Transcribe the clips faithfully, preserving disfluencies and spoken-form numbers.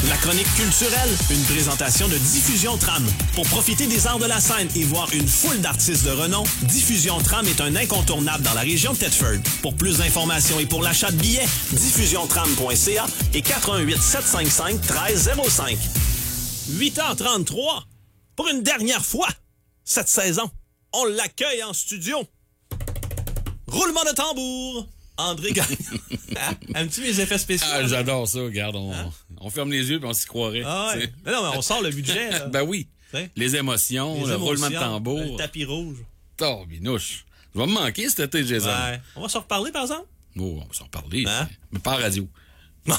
La chronique culturelle, une présentation de Diffusion Tram. Pour profiter des arts de la scène et voir une foule d'artistes de renom, Diffusion Tram est un incontournable dans la région de Thetford. Pour plus d'informations et pour l'achat de billets, diffusion tram point c a et quatre un huit sept cinq cinq un trois zéro cinq. huit heures trente-trois, pour une dernière fois, cette saison, on l'accueille en studio. Roulement de tambour, André Gagnon. Un petit mes effets spéciaux. Ah, j'adore ça, regarde, on, hein? on ferme les yeux puis on s'y croirait. Ah ouais. Mais non, mais on sort le budget. Là. Ben oui, t'sais? les émotions, les le émotions, roulement de tambour. Le tapis rouge. Oh, binouche. Je vais me manquer cet été, Jason. Ouais. On va s'en reparler, par exemple? Oh, on va s'en reparler, hein? mais pas en radio. Non.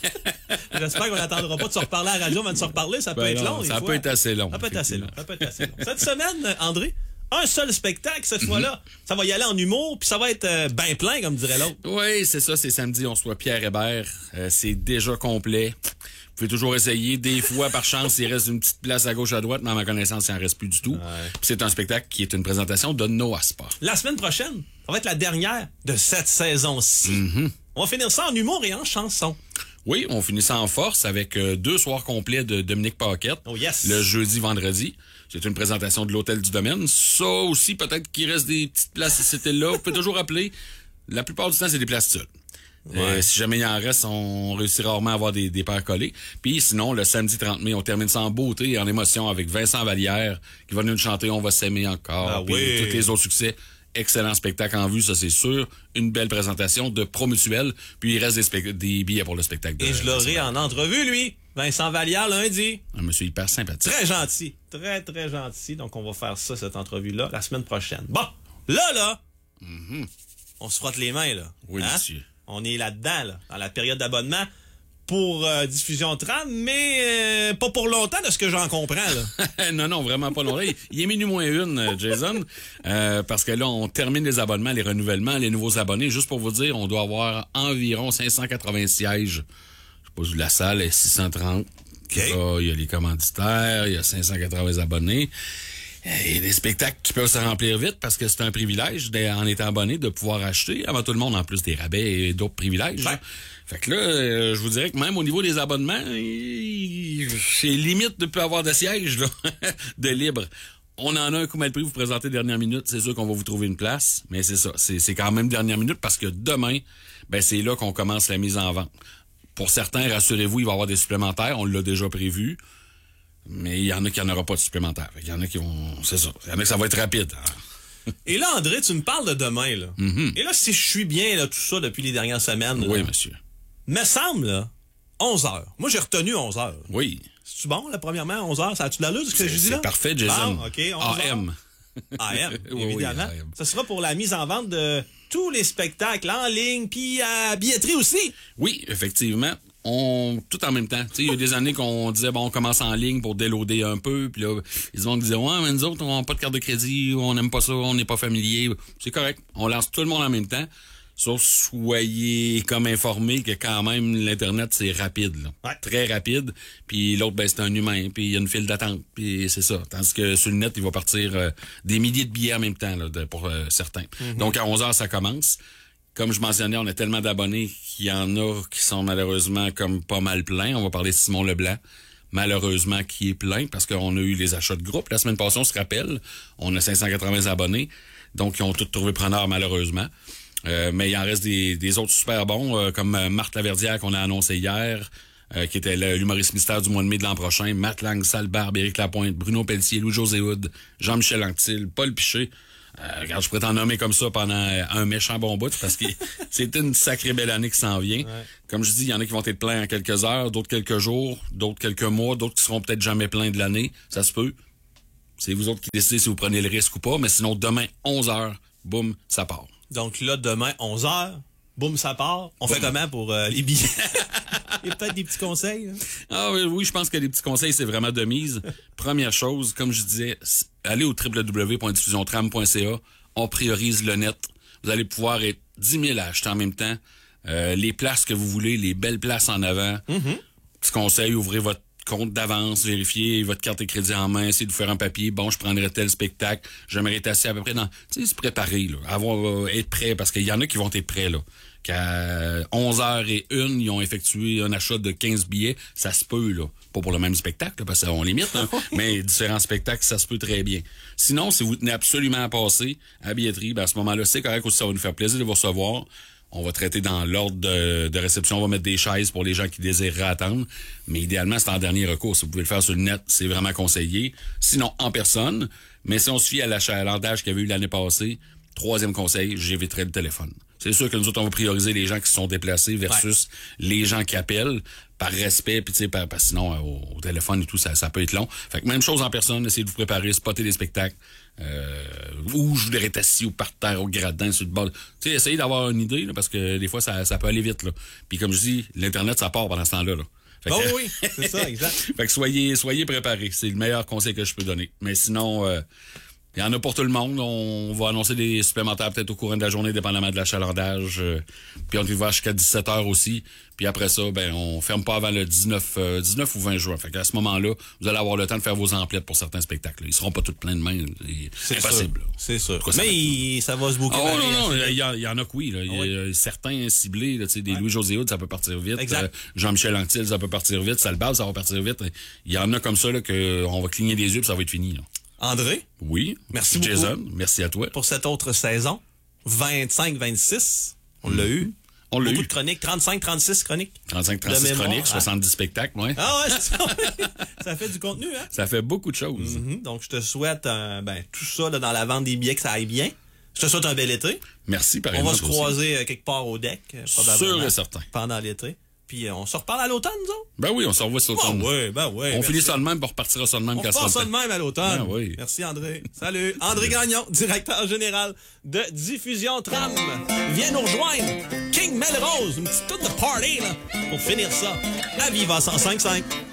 J'espère qu'on n'attendra pas de se reparler à la radio, mais de se reparler, ça peut ben être non, long. Ça peut être assez long. Ça peut être assez long. Ça peut être assez long. Cette semaine, André, un seul spectacle cette mm-hmm. fois-là. Ça va y aller en humour, puis ça va être euh, ben plein, comme dirait l'autre. Oui, c'est ça, c'est samedi, on reçoit Pierre Hébert. Euh, c'est déjà complet. Vous pouvez toujours essayer. Des fois, par chance, il reste une petite place à gauche, à droite, mais à ma connaissance, il n'en reste plus du tout. Ouais. Puis c'est un spectacle qui est une présentation de Noah Spa. La semaine prochaine, ça va être la dernière de cette saison-ci. Mm-hmm. On va finir ça en humour et en chanson. Oui, on finit ça en force avec euh, deux soirs complets de Dominique Paquette. Oh yes! Le jeudi, vendredi. C'est une présentation de l'Hôtel du Domaine. Ça aussi, peut-être qu'il reste des petites places c'était là. Vous pouvez toujours appeler. La plupart du temps, c'est des places seules. Ouais. Euh, si jamais il en reste, on réussit rarement à avoir des, des paires collées. Puis sinon, le samedi trente mai, on termine ça en beauté et en émotion avec Vincent Vallière qui va nous chanter « On va s'aimer encore ah, » puis oui. tous les autres succès. Excellent spectacle en vue, ça c'est sûr. Une belle présentation de Promutuel. Puis il reste des, spect- des billets pour le spectacle. De, et je l'aurai en entrevue, lui. Vincent Vallière, lundi. Un monsieur hyper sympathique. Très gentil. Très, très gentil. Donc, on va faire ça, cette entrevue-là, la semaine prochaine. Bon, là, là, mm-hmm. on se frotte les mains, là. Oui, hein? monsieur. On est là-dedans, là, dans la période d'abonnement pour euh, Diffusion Tram, mais euh, pas pour longtemps, de ce que j'en comprends, là. non, non, vraiment pas longtemps. Il est minuit moins une, Jason, euh, parce que là, on termine les abonnements, les renouvellements, les nouveaux abonnés. Juste pour vous dire, on doit avoir environ cinq cent quatre-vingts sièges. Je sais pas, la salle est six cent trente. Okay. Là, il y a les commanditaires, il y a cinq cent quatre-vingts abonnés. Il y a des spectacles qui peuvent se remplir vite parce que c'est un privilège, en étant abonné, de pouvoir acheter avant tout le monde, en plus des rabais et d'autres privilèges. Ouais. Fait que là, euh, je vous dirais que même au niveau des abonnements, il... c'est limite de plus avoir de sièges là, de libre. On en a un coup mal pris, vous présentez dernière minute, c'est sûr qu'on va vous trouver une place, mais c'est ça, c'est, c'est quand même dernière minute parce que demain, ben c'est là qu'on commence la mise en vente. Pour certains, rassurez-vous, il va y avoir des supplémentaires, on l'a déjà prévu. Mais il y en a qui n'en aura pas de supplémentaire. Il y en a qui vont... C'est ça. Il y en a que ça va être rapide. Hein. Et là, André, tu me parles de demain, là. Mm-hmm. Et là, si je suis bien, là, tout ça, depuis les dernières semaines... Oui, là, monsieur. Me semble, là, onze heures. Moi, j'ai retenu onze heures. Oui. C'est-tu bon, là, premièrement, onze heures? Ça a-tu de l'allure, ce que c'est, je dis c'est là? C'est parfait, Jason. Bon, OK, onze heures. A M. A M, oui, évidemment. oui, A M. Ça sera pour la mise en vente de tous les spectacles en ligne, puis à billetterie aussi. Oui, effectivement. On, tout en même temps. Tu sais, il y a des années qu'on disait, bon, on commence en ligne pour déloader un peu, puis là, ils vont dire, ouais, mais nous autres, on n'a pas de carte de crédit, on n'aime pas ça, on n'est pas familier. C'est correct. On lance tout le monde en même temps. Sauf soyez comme informés que quand même, l'Internet, c'est rapide, là. Ouais. Très rapide. Puis l'autre, ben, c'est un humain, puis il y a une file d'attente, puis c'est ça. Tandis que sur le net, il va partir euh, des milliers de billets en même temps, là, de, pour euh, certains. Mm-hmm. Donc, à onze heures, ça commence. Comme je mentionnais, on a tellement d'abonnés qu'il y en a qui sont malheureusement comme pas mal pleins. On va parler de Simon Leblanc, malheureusement, qui est plein parce qu'on a eu les achats de groupe. La semaine passée, on se rappelle, on a cinq cent quatre-vingts abonnés, donc ils ont tous trouvé preneur malheureusement. Euh, mais il en reste des, des autres super bons, euh, comme euh, Marthe Laverdière qu'on a annoncé hier, euh, qui était le, l'humoriste mystère du mois de mai de l'an prochain, Matt Lang, Sal Barbe, Éric Lapointe, Bruno Pelletier, Louis-José Hood, Jean-Michel Anctil, Paul Piché. Euh, regarde, je pourrais t'en nommer comme ça pendant un méchant bon bout parce que c'est une sacrée belle année qui s'en vient. Ouais. Comme je dis, il y en a qui vont être pleins en quelques heures, d'autres quelques jours, d'autres quelques mois, d'autres qui seront peut-être jamais pleins de l'année. Ça se peut. C'est vous autres qui décidez si vous prenez le risque ou pas, mais sinon, demain, onze heures, boum, ça part. Donc là, demain, onze heures, boum, ça part. On boum. Fait comment pour euh, les billets? Il y a peut-être des petits conseils. Hein? Ah oui, oui, je pense que les petits conseils, c'est vraiment de mise. Première chose, comme je disais, allez au w w w point diffusion tram point c a. On priorise le net. Vous allez pouvoir être dix mille à acheter en même temps. Euh, les places que vous voulez, les belles places en avant. Mm-hmm. Petit conseil, ouvrez votre compte d'avance, vérifiez votre carte de crédit en main, essayez de vous faire un papier. Bon, je prendrai tel spectacle. J'aimerais être assis à peu près dans... Tu sais, se préparer, là. Avoir, euh, être prêt, parce qu'il y en a qui vont être prêts, là. qu'à onze heures zéro un, ils ont effectué un achat de quinze billets. Ça se peut, là. Pas pour le même spectacle, parce qu'on limite, hein, mais différents spectacles, ça se peut très bien. Sinon, si vous tenez absolument à passer à la billetterie, ben à ce moment-là, c'est correct aussi, ça va nous faire plaisir de vous recevoir. On va traiter dans l'ordre de, de réception. On va mettre des chaises pour les gens qui désireraient attendre. Mais idéalement, c'est en dernier recours. Si vous pouvez le faire sur le net, c'est vraiment conseillé. Sinon, en personne. Mais si on se fie à l'achalandage qu'il y avait eu l'année passée, troisième conseil, j'éviterai le téléphone. C'est sûr que nous autres, on va prioriser les gens qui se sont déplacés versus ouais. les gens qui appellent par respect, puis tu sais, par, par, sinon, euh, au, au téléphone et tout, ça, ça peut être long. Fait que même chose en personne, essayez de vous préparer, spotter des spectacles, euh, où je voudrais être assis ou par terre, au gradin, sur le bord. Tu sais, essayez d'avoir une idée, là, parce que des fois, ça, ça peut aller vite, là. Puis comme je dis, l'Internet, ça part pendant ce temps-là, là. Fait oh que, oui, c'est ça, exact. Fait que soyez, soyez préparés. C'est le meilleur conseil que je peux donner. Mais sinon, euh, il y en a pour tout le monde. On va annoncer des supplémentaires peut-être au courant de la journée, dépendamment de l'achalandage. Euh, puis on va voir jusqu'à dix-sept heures aussi. Puis après ça, ben on ferme pas avant le dix-neuf, euh, dix-neuf ou vingt juin. Fait qu'à ce moment-là, vous allez avoir le temps de faire vos emplettes pour certains spectacles. Ils seront pas tous pleins de mains. C'est impossible. C'est sûr. Quoi, mais ça, il, ça va se boucler. Oh non, non, il y, y en a que oui. Là. Il y a oui. certains ciblés, là, des ouais. Louis-José Hood, ça peut partir vite. Exact. Euh, Jean-Michel Anctil, ça peut partir vite. Salbal, ça va partir vite. Il y en a comme ça là, que on va cligner des yeux puis ça va être fini. Là. André? Oui. Merci Jason, beaucoup. merci à toi. Pour cette autre saison, vingt-cinq vingt-six, on mmh. l'a eu. On l'a Beaucoup eu. de chroniques, trente-cinq trente-six chroniques. trente-cinq trente-six chroniques, hein? soixante-dix spectacles, ouais. Ah ouais, c'est ça. Ça fait du contenu, hein? Ça fait beaucoup de choses. Mm-hmm. Donc, je te souhaite, euh, ben, tout ça, là, dans la vente des billets, que ça aille bien. Je te souhaite un bel été. Merci, par On exemple. va se croiser euh, quelque part au deck, euh, probablement. Sûr et certain. Pendant l'été. Puis euh, on se reparle à l'automne, nous autres? Ben oui, on se revoit cet automne. Ben oui, ben oui. On finit ça de même, pour repartira ça de même. On repart ça de même à l'automne. Ben oui. Merci, André. Salut. André Gagnon, directeur général de Diffusion Tram. Viens nous rejoindre. King Melrose, une petite toute de party, là, pour finir ça. À Viva cent cinq cinq.